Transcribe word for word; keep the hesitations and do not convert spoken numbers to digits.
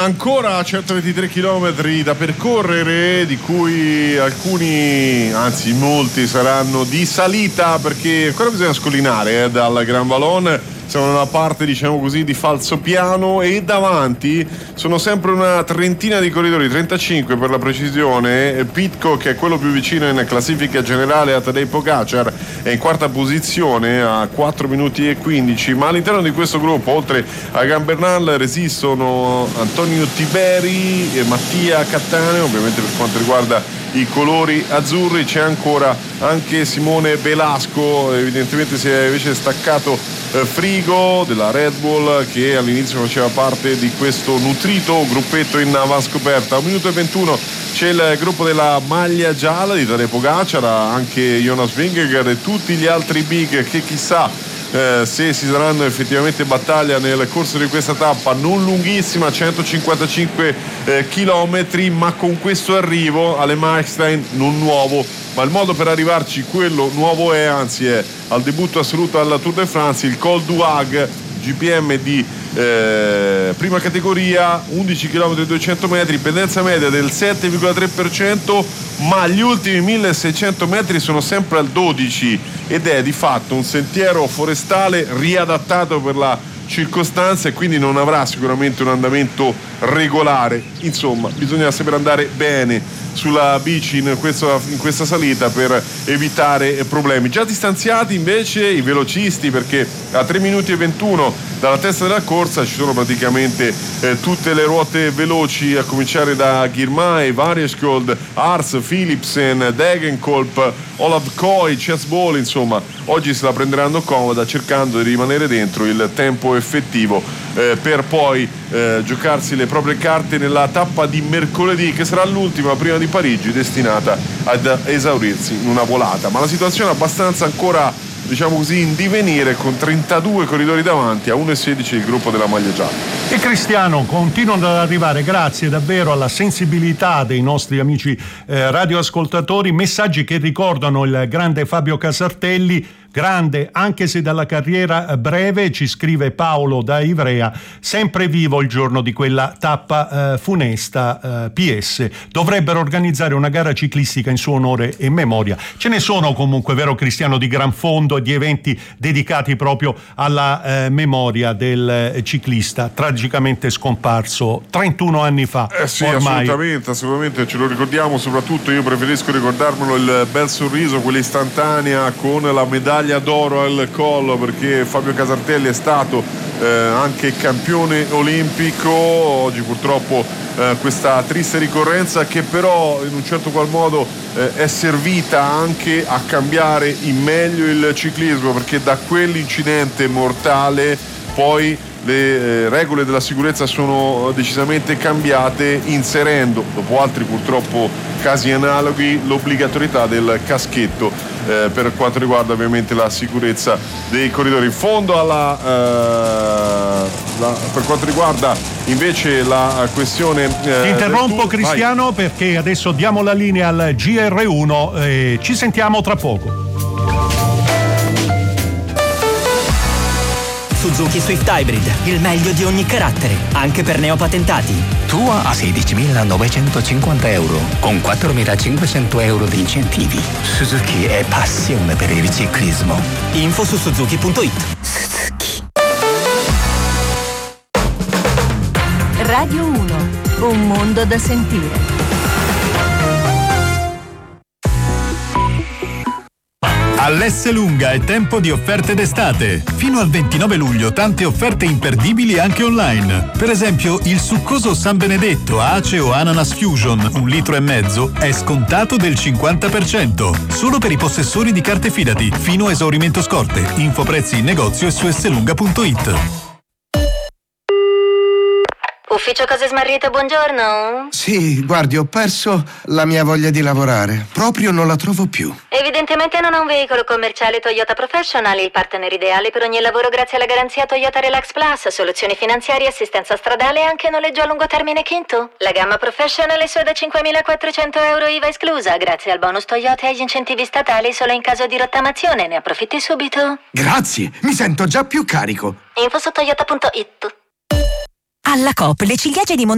ancora centoventitré chilometri da percorrere, di cui alcuni, anzi molti, saranno di salita, perché ancora bisogna scollinare eh, dal Gran Valon. Siamo nella parte, diciamo così, di falsopiano, e davanti sono sempre una trentina di corridori, trentacinque per la precisione. Pidcock, che è quello più vicino in classifica generale a Tadej Pogacar, è in quarta posizione a quattro minuti e quindici, ma all'interno di questo gruppo, oltre a Egan Bernal, resistono Antonio Tiberi e Mattia Cattaneo. Ovviamente per quanto riguarda i colori azzurri c'è ancora anche Simone Velasco, evidentemente si è invece staccato eh, Frigo della Red Bull, che all'inizio faceva parte di questo nutrito gruppetto in avanscoperta. A un minuto e ventuno c'è il gruppo della maglia gialla di Tadej Pogacar, anche Jonas Vingegaard e tutti gli altri big che chissà Eh, se si saranno effettivamente battaglia nel corso di questa tappa non lunghissima, centocinquantacinque eh, chilometri, ma con questo arrivo alle Markstein non nuovo, ma il modo per arrivarci quello nuovo è, anzi è al debutto assoluto alla Tour de France, il Col du Hague, G P M di eh, prima categoria, undici chilometri e duecento metri, pendenza media del sette virgola tre per cento, ma gli ultimi milleseicento metri sono sempre al dodici, ed è di fatto un sentiero forestale riadattato per la circostanza, e quindi non avrà sicuramente un andamento regolare. Insomma, bisogna saper andare bene sulla bici in questa, in questa salita per evitare problemi. Già distanziati invece i velocisti, perché a tre minuti e ventuno dalla testa della corsa ci sono praticamente eh, tutte le ruote veloci, a cominciare da Girmay, Varjeskold, Ars, Philipsen, Degenkolb, Olav Koy, Chess Ball. Insomma, oggi se la prenderanno comoda cercando di rimanere dentro il tempo effettivo eh, per poi eh, giocarsi le proprie carte nella tappa di mercoledì, che sarà l'ultima prima di Parigi, destinata ad esaurirsi in una volata. Ma la situazione è abbastanza ancora, diciamo così, in divenire, con trentadue corridori davanti, a uno e sedici il gruppo della maglia gialla. E Cristiano, continuano ad arrivare, grazie davvero alla sensibilità dei nostri amici eh, radioascoltatori, messaggi che ricordano il grande Fabio Casartelli, grande anche se dalla carriera breve. Ci scrive Paolo da Ivrea: sempre vivo il giorno di quella tappa eh, funesta. eh, P S dovrebbero organizzare una gara ciclistica in suo onore e memoria. Ce ne sono comunque, vero Cristiano, di gran fondo e di eventi dedicati proprio alla eh, memoria del eh, ciclista tragicamente scomparso trentuno anni fa. Eh sì, ormai. assolutamente, assolutamente ce lo ricordiamo. Soprattutto io preferisco ricordarmelo il bel sorriso, quell'istantanea con la medaglia d'oro al collo, perché Fabio Casartelli è stato eh, anche campione olimpico. Oggi purtroppo eh, questa triste ricorrenza, che però in un certo qual modo eh, è servita anche a cambiare in meglio il ciclismo, perché da quell'incidente mortale poi le eh, regole della sicurezza sono decisamente cambiate, inserendo, dopo altri purtroppo casi analoghi, l'obbligatorietà del caschetto eh, per quanto riguarda ovviamente la sicurezza dei corridori. In fondo alla, eh, la, per quanto riguarda invece la questione eh, ti interrompo tour, Cristiano, vai, perché adesso diamo la linea al G R uno e ci sentiamo tra poco. Suzuki Swift Hybrid, il meglio di ogni carattere, anche per neopatentati. Tua a sedicimilanovecentocinquanta euro, con quattromilacinquecento euro di incentivi. Suzuki è passione per il ciclismo. Info su suzuki punto it. Suzuki. Radio uno, un mondo da sentire. All'Esselunga è tempo di offerte d'estate. Fino al ventinove luglio tante offerte imperdibili anche online. Per esempio, il succoso San Benedetto Aceo Ananas Fusion, un litro e mezzo, è scontato del cinquanta per cento. Solo per i possessori di carte Fidati, fino a esaurimento scorte. Info prezzi in negozio e su esselunga punto it. Ufficio Cose Smarrite, buongiorno. Sì, guardi, ho perso la mia voglia di lavorare. Proprio non la trovo più. Evidentemente non ha un veicolo commerciale Toyota Professional, il partner ideale per ogni lavoro grazie alla garanzia Toyota Relax Plus, soluzioni finanziarie, assistenza stradale e anche noleggio a lungo termine Kinto. La gamma Professional è solo da cinquemilaquattrocento euro I V A esclusa, grazie al bonus Toyota e agli incentivi statali solo in caso di rottamazione. Ne approfitti subito. Grazie, mi sento già più carico. Info su toyota punto it. Alla Coop le ciliegie di